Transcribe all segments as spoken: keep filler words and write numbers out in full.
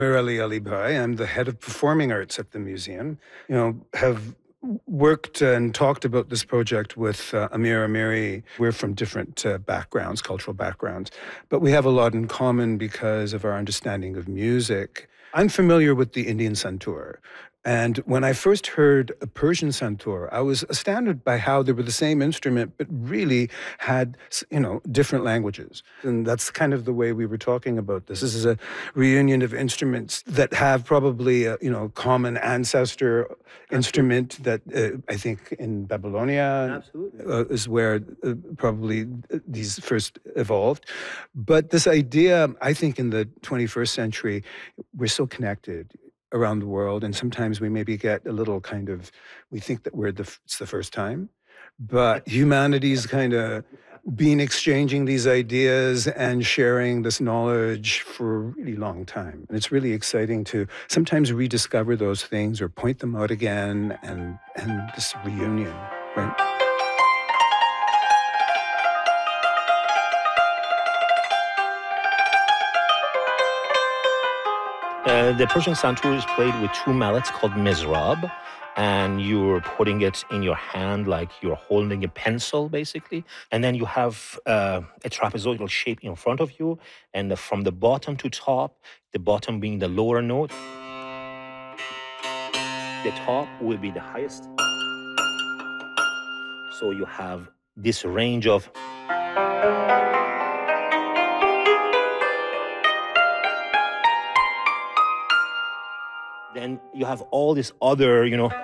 Mirali Ali Bhai. I'm the head of performing arts at the museum. You know, have worked and talked about this project with uh, Amir Amiri. We're from different uh, backgrounds, cultural backgrounds, but we have a lot in common because of our understanding of music. I'm familiar with the Indian santoor. And when I first heard a Persian santoor, I was astounded by how they were the same instrument, but really had, you know, different languages. And that's kind of the way we were talking about this. This is a reunion of instruments that have probably a, you know, common ancestor Absolutely. instrument that uh, I think in Babylonia uh, is where uh, probably these first evolved. But this idea, I think in the twenty-first century, we're so connected around the world, and sometimes we maybe get a little kind of, we think that we're the, it's the first time, but humanity's kind of been exchanging these ideas and sharing this knowledge for a really long time. And it's really exciting to sometimes rediscover those things or point them out again, and, and this reunion, right? Uh, the Persian santoor is played with two mallets called mizrab, and you're putting it in your hand like you're holding a pencil, basically. And then you have uh, a trapezoidal shape in front of you, and the, from the bottom to top, the bottom being the lower note, the top will be the highest. So you have this range of then you have all this other, you know,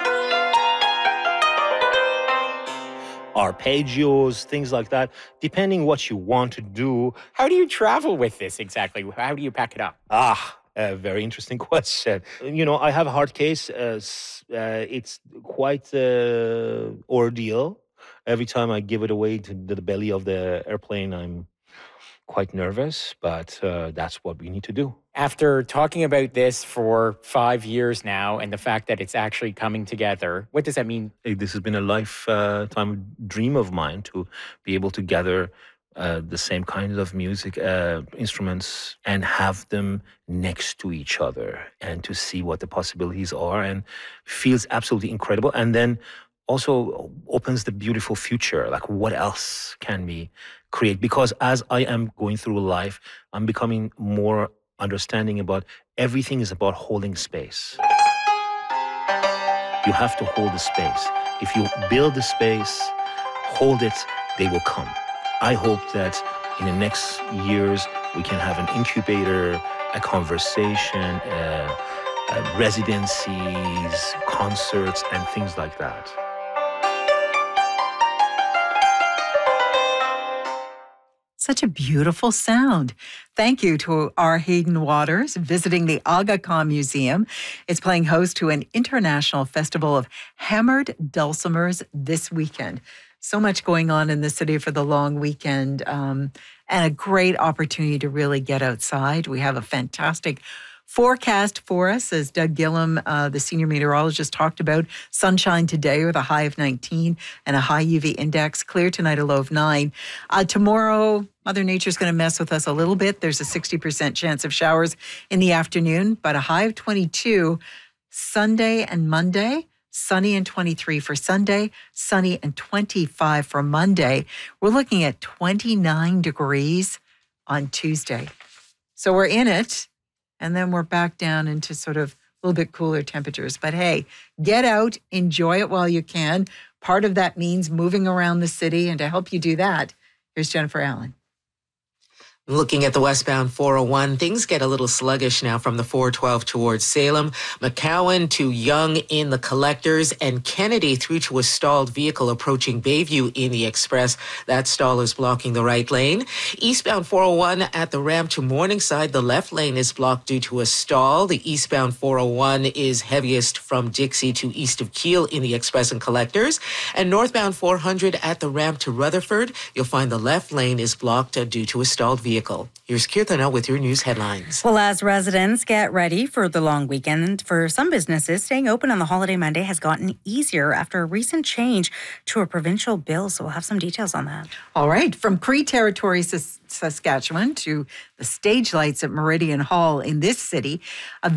arpeggios, things like that, depending what you want to do. How do you travel with this exactly? How do you pack it up? Ah, a very interesting question. You know, I have a hard case. Uh, uh, it's quite an uh, ordeal. Every time I give it away to the belly of the airplane, I'm quite nervous, but uh, that's what we need to do. After talking about this for five years now and the fact that it's actually coming together, what does that mean? This has been a lifetime dream of mine to be able to gather uh, the same kinds of music uh, instruments and have them next to each other and to see what the possibilities are, and feels absolutely incredible. And then also opens the beautiful future, like what else can we create? Because as I am going through life, I'm becoming more understanding about everything is about holding space. You have to hold the space. If you build the space, hold it, they will come. I hope that in the next years, we can have an incubator, a conversation, uh, uh, residencies, concerts, and things like that. Such a beautiful sound. Thank you to R. Hayden Waters visiting the Aga Khan Museum. It's playing host to an international festival of hammered dulcimers this weekend. So much going on in the city for the long weekend, um, and a great opportunity to really get outside. We have a fantastic forecast for us, as Doug Gillum, uh, the senior meteorologist, talked about. Sunshine today with a high of nineteen and a high U V index. Clear tonight, a low of nine. Uh, tomorrow, Mother Nature's going to mess with us a little bit. There's a sixty percent chance of showers in the afternoon, but a high of twenty-two. Sunday and Monday, sunny and twenty-three for Sunday, sunny and twenty-five for Monday. We're looking at twenty-nine degrees on Tuesday. So we're in it. And then we're back down into sort of a little bit cooler temperatures. But hey, get out, enjoy it while you can. Part of that means moving around the city. And to help you do that, here's Jennifer Allen. Looking at the westbound four oh one, things get a little sluggish now from the four twelve towards Salem, McCowan to Yonge in the Collectors, and Kennedy through to a stalled vehicle approaching Bayview in the Express. That stall is blocking the right lane. Eastbound four oh one at the ramp to Morningside, the left lane is blocked due to a stall. The eastbound four oh one is heaviest from Dixie to east of Keele in the Express and Collectors. And northbound four hundred at the ramp to Rutherford, you'll find the left lane is blocked due to a stalled vehicle vehicle. Here's Kirtana with your news headlines. Well, as residents get ready for the long weekend, for some businesses, staying open on the holiday Monday has gotten easier after a recent change to a provincial bill. So we'll have some details on that. All right. From Cree Territory, Saskatchewan to the stage lights at Meridian Hall in this city, a